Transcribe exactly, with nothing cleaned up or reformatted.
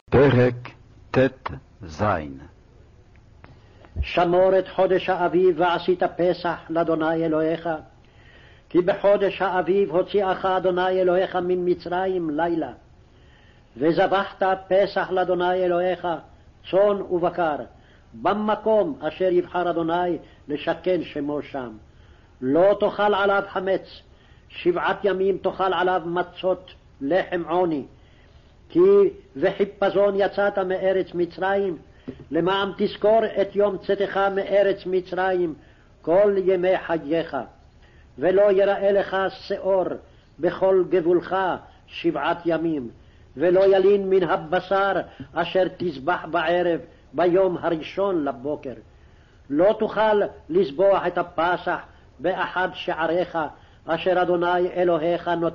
פרק ט"ז. שמור את חודש האביב ועשית פסח לאדוני אלוהיך, כי בחודש האביב הוציאך אדוני אלוהיך מן מצרים לילה. וזבחת פסח לאדוני אלוהיך צאן ובקר, במקום אשר יבחר אדוני לשכן שמו שם. לא תאכל עליו חמץ, שבעת ימים תאכל עליו מצות לחם עוני, כי וחיפזון יצאת מארץ מצרים, למען תזכור את יום צאתך מארץ מצרים כל ימי חייך. ולא יראה לך שאור בכל גבולך שבעת ימים, ולא ילין מן הבשר אשר תזבח בערב ביום הראשון לבוקר. לא תוכל לזבוח את הפסח באחד שעריך אשר אדוני אלוהיך נותן